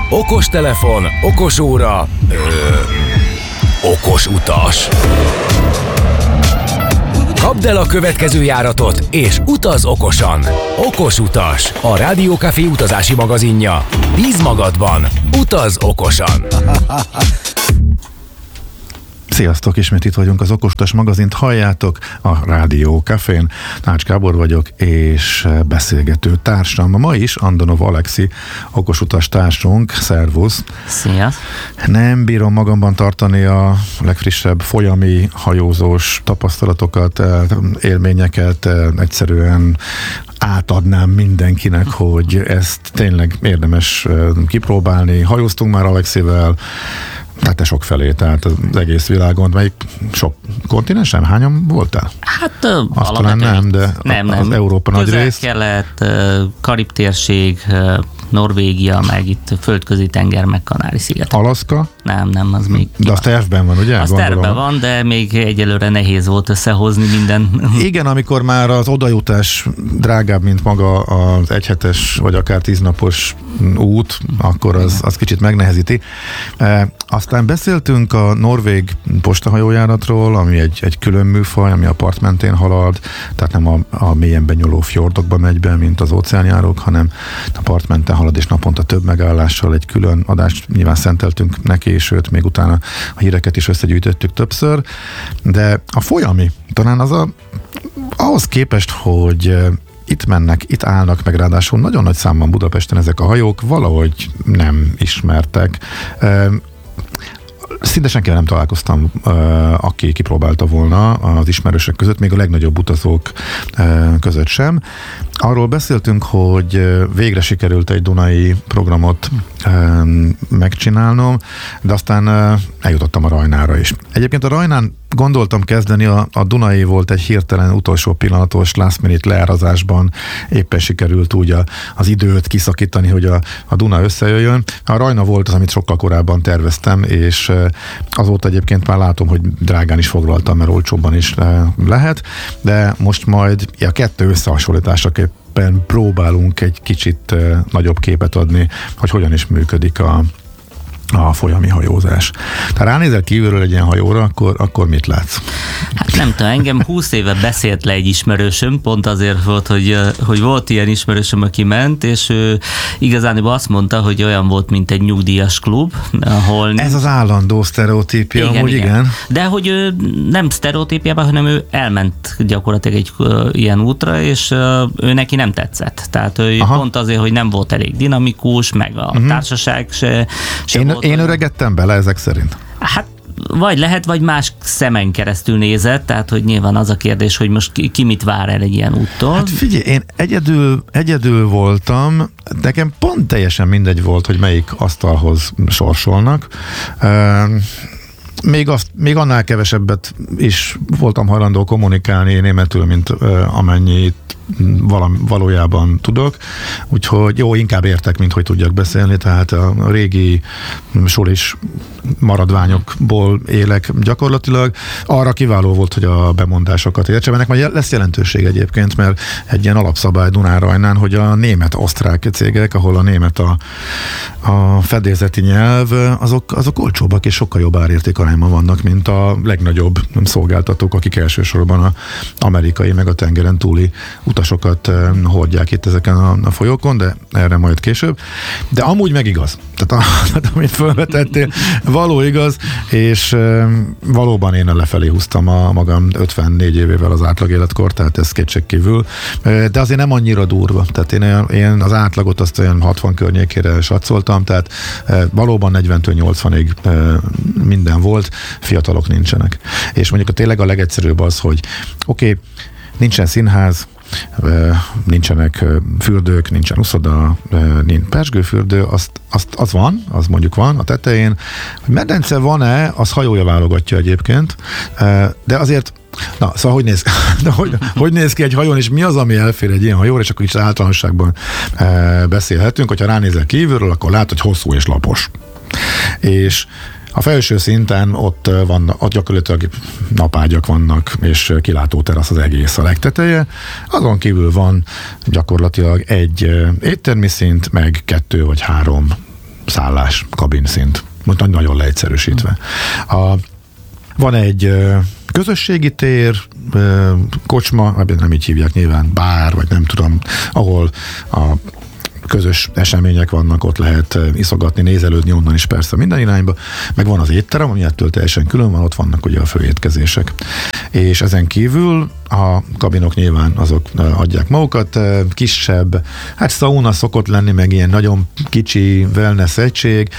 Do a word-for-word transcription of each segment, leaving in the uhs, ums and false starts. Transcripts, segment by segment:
okostelefon, okos óra, ö, okos utas. Kapd el a következő járatot, és utaz okosan. Okos utas, a Rádió Café utazási magazinja. Bíz magadban, utaz okosan. Sziasztok, ismét itt vagyunk, az Okosutas magazint halljátok a Rádió Cafén. Nács Gábor vagyok, és beszélgető társam. Ma is Andonov Alexi, okosutas társunk. Szervusz! Szia! Nem bírom magamban tartani a legfrissebb folyami hajózós tapasztalatokat, élményeket, egyszerűen átadnám mindenkinek, hogy ezt tényleg érdemes kipróbálni. Hajóztunk már Alexivel, tehát te sok felé, tehát az egész világon, melyik sok kontinensen? Hányan voltál? Hát azt talán nem, de nem, nem. Az Európa nagy rész. Közel-kelet, Karib térség, Norvégia, meg itt földközi tenger, meg Kanári-szigetek. Alaszka? Nem, nem, az még... De az tervben van, ugye? Az tervben van, de még egyelőre nehéz volt összehozni minden. Igen, amikor már az odajutás drágább, mint maga az egyhetes, vagy akár tíznapos út, akkor az, az kicsit megnehezíti. E, aztán beszéltünk a norvég postahajójáratról, ami egy, egy külön műfaj, ami a part mentén halad, tehát nem a, a mélyen benyúló fjordokba megy be, mint az óceánjárók, hanem a part mentén halad, és naponta több megállással egy külön adást nyilván szenteltünk neki, sőt, még utána a híreket is összegyűjtöttük többször, de a folyami, talán az a, ahhoz képest, hogy itt mennek, itt állnak, meg ráadásul nagyon nagy számban Budapesten ezek a hajók, valahogy nem ismertek. Szinte senkivel nem találkoztam, aki kipróbálta volna az ismerősök között, még a legnagyobb utazók között sem. Arról beszéltünk, hogy végre sikerült egy dunai programot megcsinálnom, de aztán eljutottam a Rajnára is. Egyébként a Rajnán gondoltam kezdeni, a, a Dunai volt egy hirtelen utolsó pillanatos last minute leárazásban, éppen sikerült úgy a, az időt kiszakítani, hogy a, a Duna összejöjjön. A Rajna volt az, amit sokkal korábban terveztem, és azóta egyébként már látom, hogy drágán is foglaltam, mert olcsóbban is lehet, de most majd a kettő összehasonlításaképpen próbálunk egy kicsit nagyobb képet adni, hogy hogyan is működik a a folyami hajózás. Ha ránézel kívülről egy ilyen hajóra, akkor, akkor mit látsz? Hát nem tudom, engem húsz éve beszélt le egy ismerősöm, pont azért volt, hogy, hogy volt ilyen ismerősöm, aki ment, és ő igazán azt mondta, hogy olyan volt, mint egy nyugdíjas klub, ahol... Ez az állandó sztereotípia, igen, amúgy igen. igen. De hogy ő nem sztereotípiában, hanem ő elment gyakorlatilag egy uh, ilyen útra, és uh, ő neki nem tetszett. Tehát ő Aha. pont azért, hogy nem volt elég dinamikus, meg a uh-huh. társaság se, se Én, volt én öregettem bele ezek szerint. Hát vagy lehet, vagy más szemen keresztül nézett, tehát hogy nyilván az a kérdés, hogy most ki, ki mit vár el egy ilyen úttól. Hát figyelj, én egyedül, egyedül voltam, nekem pont teljesen mindegy volt, hogy melyik asztalhoz sorsolnak. Még, azt, még annál kevesebbet is voltam hajlandó kommunikálni németül, mint amennyit Valam, valójában tudok, úgyhogy jó, inkább értek, mint hogy tudjak beszélni, tehát a régi sulis maradványokból élek gyakorlatilag. Arra kiváló volt, hogy a bemondásokat értsem. Ennek majd lesz jelentőség egyébként, mert egy ilyen alapszabály Dunán-Rajnán, hogy a német-osztrák cégek, ahol a német a, a fedélzeti nyelv, azok, azok olcsóbbak és sokkal jobb árértékarányban vannak, mint a legnagyobb szolgáltatók, akik elsősorban az amerikai meg a tengeren túli utasokat hordják itt ezeken a, a folyókon, de erre majd később. De amúgy meg igaz. Tehát a, amit felvetettél, való igaz, és e, valóban én lefelé húztam a magam ötvennégy évével az átlag életkor, tehát ez kétségkívül. E, de azért nem annyira durva. Tehát én, én az átlagot azt olyan hatvan környékére satszoltam, tehát e, valóban negyventől nyolcvanig e, minden volt, fiatalok nincsenek. És mondjuk a tényleg a legegyszerűbb az, hogy oké, okay, nincsen színház, nincsenek fürdők, nincsen uszoda, nincs pezsgőfürdő, azt, azt, az van, az mondjuk van a tetején. Hogy medence van-e, az hajója válogatja egyébként, de azért na, szóval hogy néz, de hogy, hogy néz ki egy hajón, és mi az, ami elfér egy ilyen hajóra, és akkor kicsit általánosságban beszélhetünk, hogyha ránézel kívülről, akkor látod, hogy hosszú és lapos. És a felső szinten ott van, ott gyakorlatilag napágyak vannak, és kilátó terasz az egész a legteteje. Azon kívül van gyakorlatilag egy éttermi szint, meg kettő vagy három szállás, kabinszint. Mondtam, nagyon leegyszerűsítve. A, van egy közösségi tér, kocsma, nem így hívják nyilván, bár, vagy nem tudom, ahol a közös események vannak, ott lehet iszogatni, nézelődni onnan is persze minden irányba, meg van az étterem, ami ettől teljesen külön van, ott vannak ugye a főétkezések. És ezen kívül a kabinok nyilván azok adják magukat, kisebb, hát szauna szokott lenni, meg ilyen nagyon kicsi wellness egység.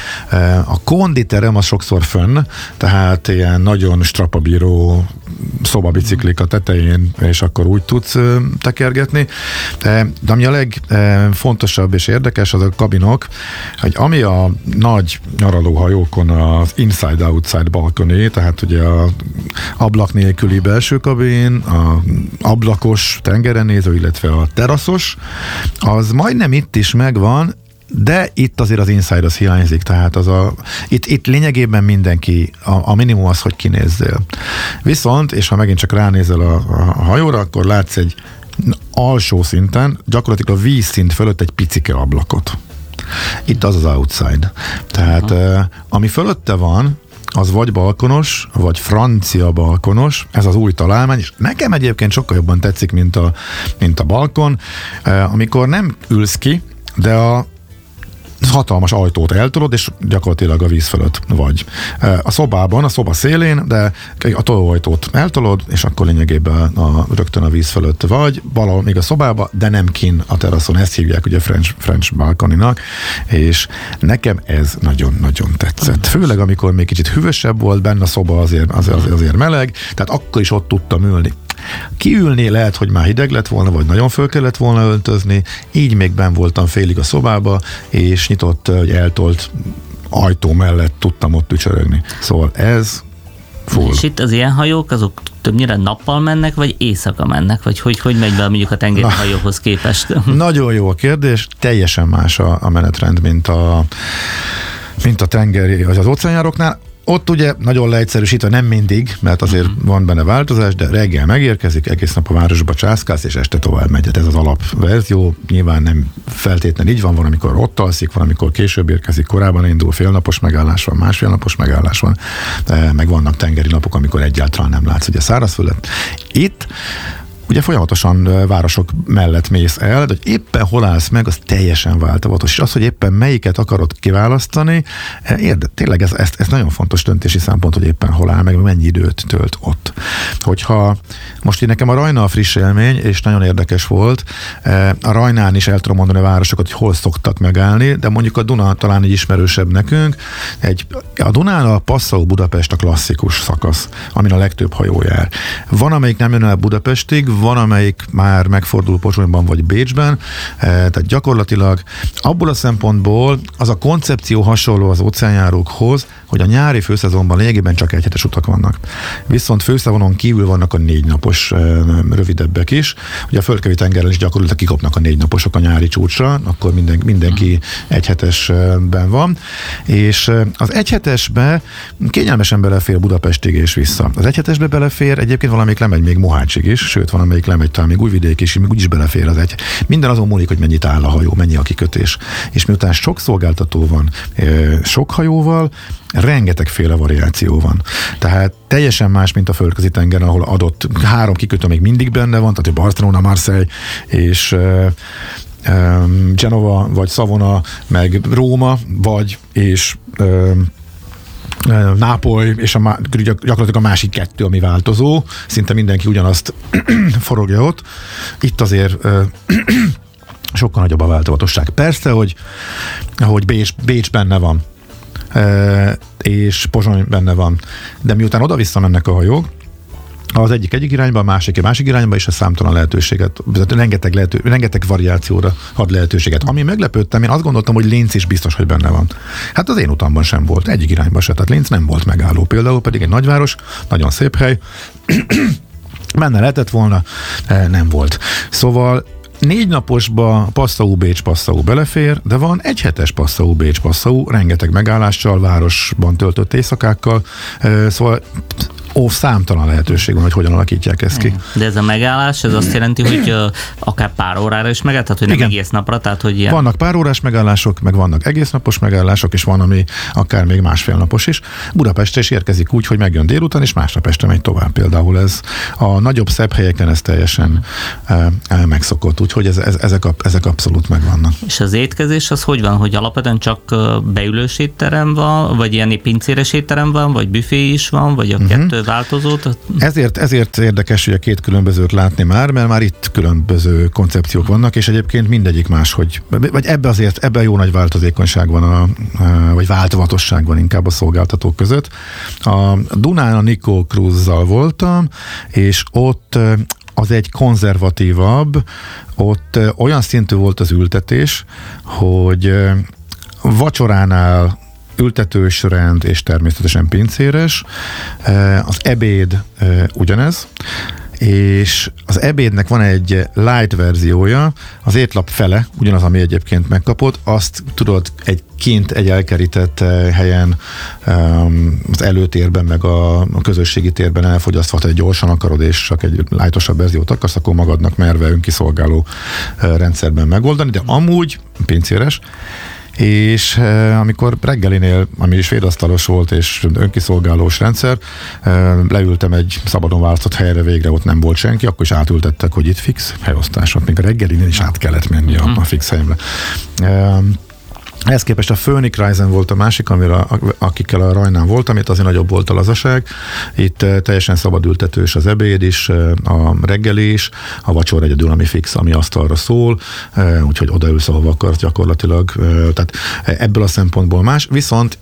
A konditerem az sokszor fönn, tehát ilyen nagyon strapabíró szobabiciklik a tetején, és akkor úgy tudsz tekergetni. De ami a legfontosabb és érdekes, az a kabinok, hogy ami a nagy nyaralóhajókon az inside-outside balkoné, tehát ugye a ablak nélküli belső kabin, a ablakos tengeren néző, illetve a teraszos, az majdnem itt is megvan, de itt azért az inside az hiányzik, tehát az a, itt, itt lényegében mindenki, a, a minimum az, hogy kinézzél. Viszont, és ha megint csak ránézel a, a hajóra, akkor látsz egy alsó szinten, gyakorlatilag a vízszint fölött egy picike ablakot. Itt az az outside. Tehát uh, ami fölötte van, az vagy balkonos, vagy francia balkonos, ez az új találmány, és nekem egyébként sokkal jobban tetszik, mint a, mint a balkon, uh, amikor nem ülsz ki, de a hatalmas ajtót eltolod, és gyakorlatilag a víz fölött vagy. A szobában, a szoba szélén, de a tolóajtót eltolod, és akkor lényegében a, rögtön a víz fölött vagy, valahol még a szobába, de nem kin a teraszon, ezt hívják ugye French, French balkoninak, és nekem ez nagyon-nagyon tetszett. Főleg, amikor még kicsit hűvösebb volt benne a szoba, azért, azért, azért meleg, tehát akkor is ott tudtam ülni. Kiülni lehet, hogy már hideg lett volna, vagy nagyon föl kellett volna öltözni, így még benn voltam félig a szobába, és nyitott, hogy eltolt ajtó mellett tudtam ott ücsörögni. Szóval ez full. És itt az ilyen hajók, azok többnyire nappal mennek, vagy éjszaka mennek? Vagy hogy, hogy megy be mondjuk a tengeri Na, hajóhoz képest? Nagyon jó a kérdés, teljesen más a, a menetrend, mint a, mint a tengeri, vagy az óceánjároknál. Ott ugye nagyon leegyszerűsítve, nem mindig, mert azért uh-huh. van benne változás, de reggel megérkezik, egész nap a városba császkálsz, és este tovább megy. Ez az alapverzió. Nyilván nem feltétlenül így van, van, amikor ott alszik, van, amikor később érkezik, korábban indul, félnapos megállás van, másfélnapos megállás van, meg vannak tengeri napok, amikor egyáltalán nem látsz ugye szárazföldet. Itt ugye folyamatosan városok mellett mész el, de hogy éppen hol állsz meg, az teljesen változatos. És az, hogy éppen melyiket akarod kiválasztani, érde, tényleg ez, ez, ez nagyon fontos döntési szempont, hogy éppen hol áll meg, mennyi időt tölt ott. Hogyha most így nekem a Rajna a friss élmény, és nagyon érdekes volt, a Rajnán is el tudom mondani a városokat, hogy hol szoktak megállni, de mondjuk a Duna talán egy ismerősebb nekünk. Egy, a Dunán a Passau-Budapest a klasszikus szakasz, amin a legtöbb hajó jár. Van, amelyik nem jön el Budapestig, van, amelyik már megfordul Pozsonyban vagy Bécsben, tehát gyakorlatilag abból a szempontból az a koncepció hasonló az óceánjárókhoz, hogy a nyári főszezonban lényegében csak egyhetes utak vannak. Viszont főszezonon kívül vannak a négy napos rövidebbek is. Ugye a Földközi tengeren is gyakorlatilag kikopnak a négy naposok a nyári csúcsra, akkor minden, mindenki egyhetesben van. És az egyhetesbe kényelmesen belefér Budapestig és vissza. Az egyhetesbe belefér, egyébként valamelyik lemegy még Mohácsig is, sőt van, amelyik lemegy talán még Újvidék is, még úgyis belefér az egy. Minden azon múlik, hogy mennyit áll a hajó, mennyi a kikötés. És miután sok szolgáltató van, sok hajóval, rengetegféle variáció van. Tehát teljesen más, mint a Földközi tengeren, ahol adott három kikötő még mindig benne van, tehát Barcelona, Marseille és Genova, vagy Savona, meg Róma, vagy és Nápoly, és a, gyakorlatilag a másik kettő, ami változó. Szinte mindenki ugyanazt forogja ott. Itt azért sokkal nagyobb a változatosság. Persze, hogy, hogy Bécs, Bécs benne van, és Pozsony benne van, de miután oda-vissza mennek a hajók, az egyik egyik irányba, a másik a másik irányba, és a számtalan lehetőséget, rengeteg, lehető, rengeteg variációra ad lehetőséget. Ami meglepődtem, én azt gondoltam, hogy Linz is biztos, hogy benne van. Hát az én utamban sem volt, egyik irányba se, tehát Linz nem volt megálló például, pedig egy nagyváros, nagyon szép hely, benne lehetett volna, nem volt. Szóval négy naposba Passau-Bécs Passau belefér, de van egy hetes Passau-Bécs Passau, rengeteg megállással, városban töltött éjszakákkal, szóval ó, számtalan lehetőség van, hogy hogyan alakítják ezt ki. De ez a megállás, ez azt jelenti, hogy akár pár órára is megáll, tehát hogy nem Igen. egész napra, tehát hogy ilyen... Vannak pár órás megállások, meg vannak egész napos megállások, és van, ami akár még másfél napos is. Budapestre is érkezik úgy, hogy megjön délután, és másnap este megy tovább. Például ez a nagyobb, szebb helyeken ez teljesen e, megszokott, úgyhogy ez, ez, ezek, a, ezek abszolút megvannak. És az étkezés az hogy van, hogy alapvetően csak beülős étterem van, vagy ilyen pincéres étterem van, vagy büfé is van, vagy a uh-huh. kettő változó? Ezért, ezért érdekes, hogy a két különbözőt látni már, mert már itt különböző koncepciók vannak, és egyébként mindegyik más, hogy, vagy ebbe azért, ebben jó nagy változékonyság van, a, vagy változatosság van inkább a szolgáltatók között. A Dunán a Nico Cruise-zal voltam, és ott az egy konzervatívabb, ott olyan szintű volt az ültetés, hogy vacsoránál ültetős rend és természetesen pincéres, az ebéd ugyanez, és az ebédnek van egy light verziója, az étlap fele, ugyanaz, ami egyébként megkapott, azt tudod egy kint egy elkerített helyen az előtérben, meg a, a közösségi térben elfogyasztva, ha egy gyorsan akarod, és csak egy lightosabb verziót akarsz, akkor magadnak merve önkiszolgáló rendszerben megoldani, de amúgy pincéres, és eh, amikor reggelinél, ami is védasztalos volt, és önkiszolgálós rendszer, eh, leültem egy szabadon választott helyre, végre ott nem volt senki, akkor is átültettek, hogy itt fix helyosztás, még a reggelinél is át kellett menni a, a fix helyemre. Eh, Ehhez képest a Phoenix Rising volt a másik, amire, akikkel a Rajnán voltam, itt azért nagyobb volt a lazaság. Itt teljesen szabadültetős az ebéd is, a reggeli is, a vacsora egyedül, ami fix, ami asztalra szól, úgyhogy odaülsz, ahova akarsz gyakorlatilag. Tehát ebből a szempontból más. Viszont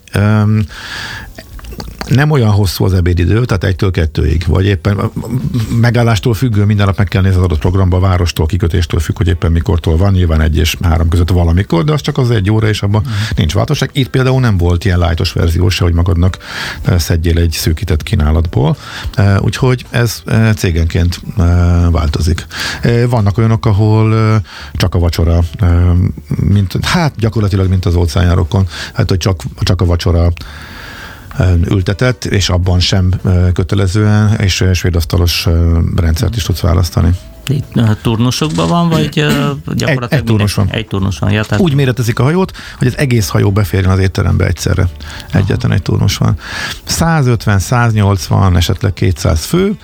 nem olyan hosszú az ebédidő, tehát egytől kettőig, vagy éppen megállástól függő, minden nap meg kell nézni az adott programba, a várostól, kikötéstől függ, hogy éppen mikortól van, nyilván egy és három között valamikor, de az csak az egy óra, és abban mm. nincs változság. Itt például nem volt ilyen lightos verzió se, hogy magadnak szedjél egy szűkített kínálatból, úgyhogy ez cégenként változik. Vannak olyanok, ahol csak a vacsora, mint, hát gyakorlatilag, mint az óceánjárokon, hát hogy csak, csak a vacsora ültetett, és abban sem kötelezően, és svédasztalos rendszert is tudsz választani. Itt turnusokban van, vagy gyakorlatilag egy, egy turnus van. Egy turnus van. Ja, tehát... Úgy méretezik a hajót, hogy az egész hajó beférjen az étterembe egyszerre. Egyetlen egy turnus van. százötven, száznyolcvan, esetleg kétszáz fő,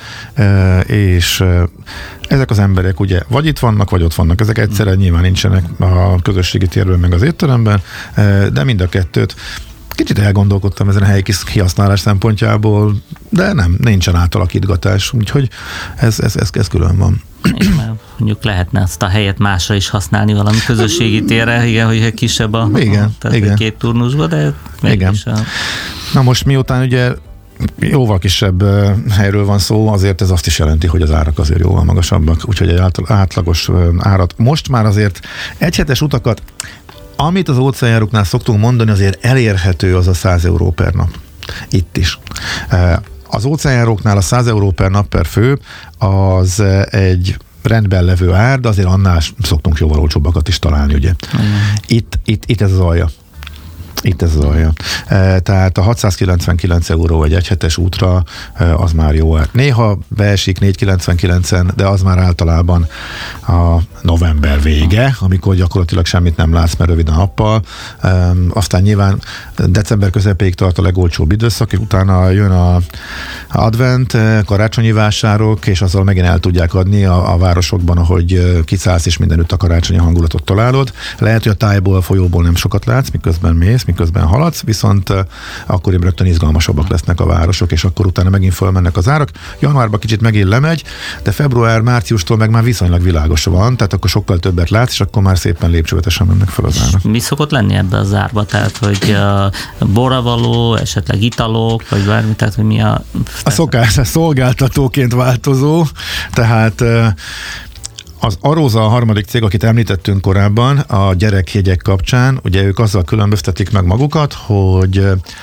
és ezek az emberek ugye vagy itt vannak, vagy ott vannak. Ezek egyszerre nyilván nincsenek a közösségi térben, meg az étteremben, de mind a kettőt kicsit elgondolkodtam ezen a helyi kihasználás szempontjából, de nem, nincsen átalakítgatás, úgyhogy ez, ez, ez, ez külön van. Igen, mert mondjuk lehetne azt a helyet másra is használni valami közösségi térre, igen, hogy kisebb a, igen, tehát igen. két turnusba, de mégis a... Na most miután ugye jóval kisebb helyről van szó, azért ez azt is jelenti, hogy az árak azért jóval magasabbak, úgyhogy egy átlagos árat. Most már azért egyhetes utakat, amit az óceánjáróknál szoktunk mondani, azért elérhető az a száz euró per nap. Itt is. Az óceánjáróknál a száz euró per nap per fő az egy rendben levő ár, de azért annál szoktunk jóval olcsóbbakat is találni, ugye. Mm. Itt, itt, itt ez az alja. Itt ez az alja. E, tehát a hatszázkilencvenkilenc euró egy egyhetes útra e, az már jó. Néha beesik négyszázkilencvenkilencen, de az már általában a november vége, amikor gyakorlatilag semmit nem látsz, mert rövid a nappal. E, aztán nyilván december közepéig tart a legolcsóbb időszak, és utána jön a advent, karácsonyi vásárok, és azzal megint el tudják adni a, a városokban, ahogy kiszállsz, és mindenütt a karácsonyi hangulatot találod. Lehet, hogy a tájból, a folyóból nem sokat látsz, miközben mész, miközben haladsz, viszont uh, akkor rögtön izgalmasabbak lesznek a városok, és akkor utána megint fölmennek az árak. Januárban kicsit megint lemegy, de február-márciustól meg már viszonylag világos van, tehát akkor sokkal többet látsz, és akkor már szépen lépcsővetesen mennek fel az árak. Mi szokott lenni ebbe az árba? Tehát, hogy uh, borravaló, esetleg italok, vagy bármi, tehát, hogy mi a... A szokás, a szolgáltatóként változó, tehát uh, az Aróza a harmadik cég, akit említettünk korábban, a gyerekjegyek kapcsán, ugye ők azzal különböztetik meg magukat, hogy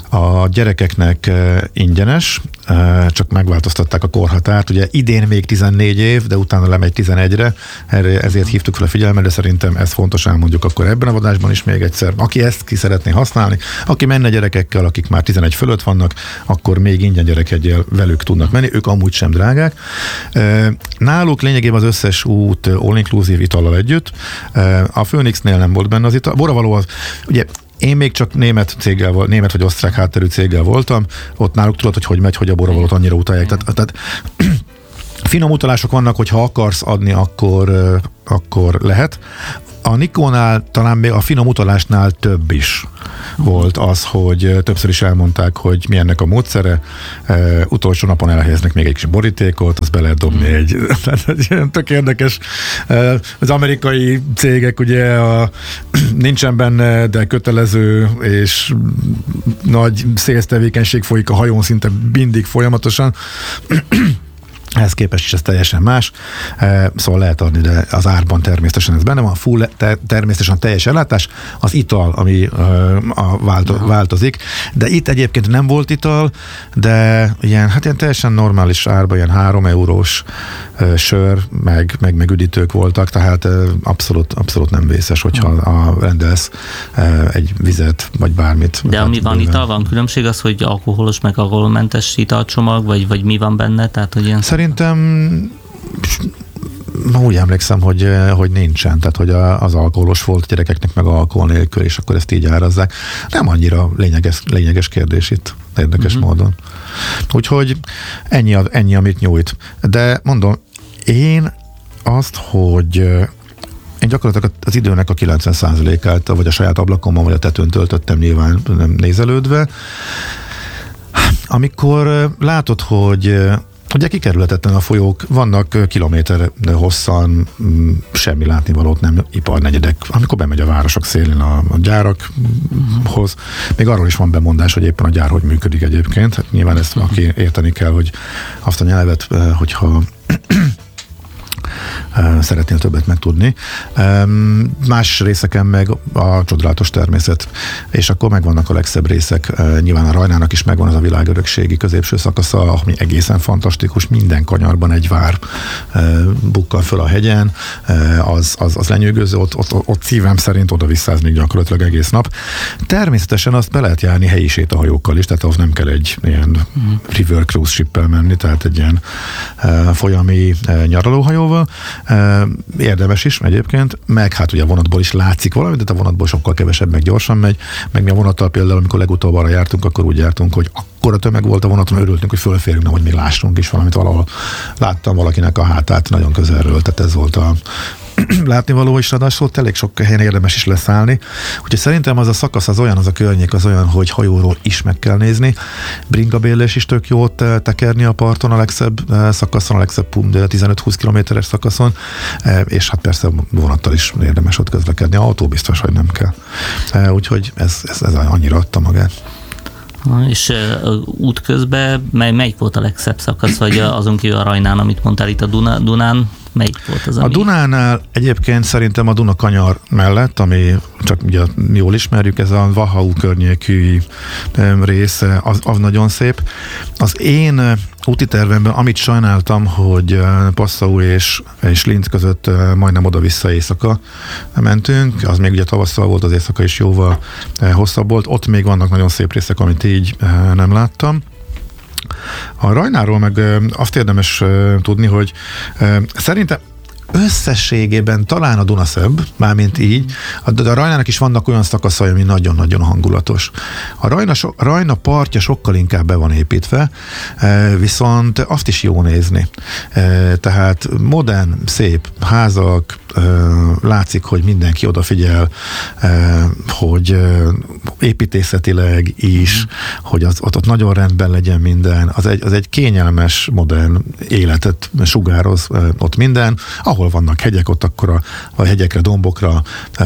A gyerekeknek ingyenes, csak megváltoztatták a korhatárt. Ugye idén még tizennégy év, de utána lemegy tizenegyre, erre, ezért hívtuk fel a figyelmet, de szerintem ez fontos elmondjuk akkor ebben a adásban is még egyszer. Aki ezt ki szeretné használni, aki menne gyerekekkel, akik már tizenegy fölött vannak, akkor még ingyen gyerekegyel velük tudnak menni, ők amúgy sem drágák. Náluk lényegében az összes út all-inclusive itallal együtt. A Phoenixnél nem volt benne az ital. Boravaló az, ugye én még csak német céggel, német vagy osztrák hátterű céggel voltam, ott náluk tudod, hogy hogy megy, hogy a boravalót annyira utálják. Tehát, tehát finom utalások vannak, hogy ha akarsz adni, akkor, akkor lehet. A Nikónál talán még a finom utalásnál több is volt az, hogy többször is elmondták, hogy mi ennek a módszere. Uh, utolsó napon elhelyeznek még egy kis borítékot, azt be lehet dobni egy, egy tök érdekes. Uh, az amerikai cégek ugye a, nincsen benne, de kötelező és nagy sales tevékenység folyik a hajón szinte mindig folyamatosan. Ehhez képest is ez teljesen más, szóval lehet adni, de az árban természetesen ez benne van, full, te, természetesen teljes ellátás, az ital, ami a válto, változik, de itt egyébként nem volt ital, de ilyen, hát ilyen teljesen normális árban, ilyen három eurós sör, meg, meg, meg üdítők voltak, tehát abszolút, abszolút nem vészes, hogyha a, rendelsz egy vizet, vagy bármit. De ami van ital, van különbség az, hogy alkoholos, meg alkoholmentes italcsomag, vagy, vagy mi van benne? Tehát, hogy ilyen Szerintem úgy emlékszem, hogy, hogy nincsen, tehát hogy az alkoholos volt gyerekeknek meg alkohol nélkül, és akkor ezt így árazzák. Nem annyira lényeges, lényeges kérdés itt, érdekes uh-huh. módon. Úgyhogy ennyi, ennyi, amit nyújt. De mondom, én azt, hogy én gyakorlatilag az időnek a kilencven százalékát vagy a saját ablakomon, vagy a tetőn töltöttem, nyilván nem nézelődve. Amikor látod, hogy ugye kikerülhetetlen a folyók, vannak kilométer hosszan, semmi látnivalót nem, iparnegyedek, amikor bemegy a városok szélén a, a gyárakhoz. Még arról is van bemondás, hogy éppen a gyár hogy működik egyébként. Hát nyilván ezt aki érteni kell, hogy azt a nyelvet, hogyha szeretnél többet megtudni. Más részeken meg a csodálatos természet, és akkor megvannak a legszebb részek. Nyilván a Rajnának is megvan az a világörökségi középső szakasza, ami egészen fantasztikus, minden kanyarban egy vár bukkal föl a hegyen, az, az, az lenyűgöző, ott, ott, ott szívem szerint oda visszázni gyakorlatilag egész nap. Természetesen azt be lehet járni helyi sétahajókkal is, tehát ahhoz nem kell egy ilyen river cruise shippel menni, tehát egy ilyen folyami nyaralóhajóval. Érdemes is egyébként, meg hát ugye a vonatból is látszik valami, de a vonatból sokkal kevesebb, meg gyorsan megy, meg mi a vonattal például, amikor legutóbb arra jártunk, akkor úgy jártunk, hogy akkora tömeg volt a vonaton, örültünk, hogy fölférünk, hogy még lássunk is valamit, valahol láttam valakinek a hátát nagyon közelről, tehát ez volt a látnivaló is, ráadásul elég sok helyen érdemes is leszállni. Úgyhogy szerintem az a szakasz, az olyan, az a környék az olyan, hogy hajóról is meg kell nézni. Bringabélés is tök jó tekerni a parton, a legszebb szakaszon, a legszebb tizenöt-húsz kilométeres szakaszon, és hát persze vonattal is érdemes ott közlekedni. Autó biztos, hogy nem kell. Úgyhogy ez, ez, ez annyira adta magát. És uh, útközben mely, melyik volt a legszebb szakasz, vagy azon kívül a Rajnán, amit mondtál itt a Duna, Dunán, melyik volt az, ami... A Dunánál egyébként szerintem a Duna kanyar mellett, ami csak ugye jól ismerjük, ez a Wachau környékű része, az, az nagyon szép. Az én úti tervemben, amit sajnáltam, hogy Passau és, és Linz között majdnem oda-vissza éjszaka mentünk, az még ugye tavasszal volt, az éjszaka is jóval hosszabb volt, ott még vannak nagyon szép részek, amit így nem láttam. A Rajnáról meg azt érdemes tudni, hogy szerintem összességében talán a Duna szebb, mármint így, de a Rajnának is vannak olyan szakaszai, ami nagyon-nagyon hangulatos. A Rajna, so, Rajna partja sokkal inkább be van építve, viszont azt is jó nézni. Tehát modern, szép házak, látszik, hogy mindenki odafigyel, hogy építészetileg is, mm. hogy az, ott, ott nagyon rendben legyen minden. Az egy, az egy kényelmes, modern életet sugároz ott minden. Ahol vannak hegyek, ott akkor a, a hegyekre, dombokra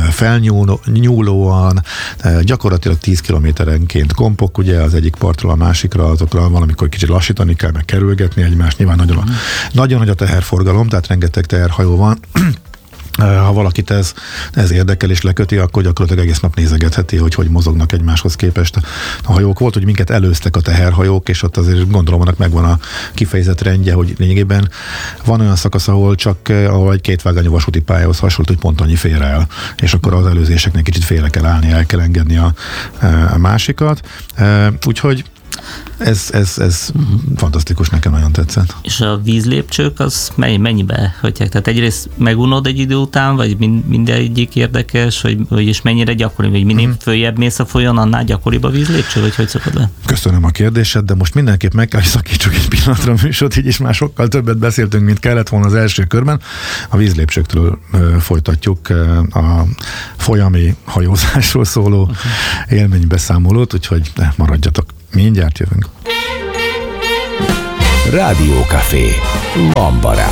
felnyúlóan, gyakorlatilag tíz kilométerenként kompok, ugye az egyik partról a másikra, azokra valamikor kicsit lassítani kell, meg kerülgetni egymást. Nyilván nagyon, a, nagyon nagy a teherforgalom, tehát rengeteg teherhajó van. Ha valakit ez, ez érdekel és leköti, akkor gyakorlatilag egész nap nézegetheti, hogy hogy mozognak egymáshoz képest a hajók. Volt, hogy minket előztek a teherhajók, és ott azért gondolom, annak megvan a kifejezett rendje, hogy lényegében van olyan szakasz, ahol csak ahol egy kétvágányú vasúti pályához hasonlít, hogy pont annyi fér el, és akkor az előzéseknek kicsit félre kell állni, el kell engedni a, a másikat. Úgyhogy Ez, ez, ez uh-huh. fantasztikus, nekem nagyon tetszett. És a vízlépcsők, az mennyibe hagyják? Tehát egyrészt megunod egy idő után, vagy mind, mindegyik érdekes, vagy, vagy és mennyire gyakori, vagy minél uh-huh. följebb mész a folyón, annál gyakoribb a vízlépcső, vagy hogy szokod le? Köszönöm a kérdésed, de most mindenképp meg kell, hogy szakítsuk egy pillanatra a műsort, így is már sokkal többet beszéltünk, mint kellett volna az első körben. A vízlépcsőktől ö, folytatjuk ö, a folyami hajózásról szóló uh-huh. élménybeszámolót, úgyhogy ne, maradjatok. Mindjárt jövünk. Rádiókafé. Van barát.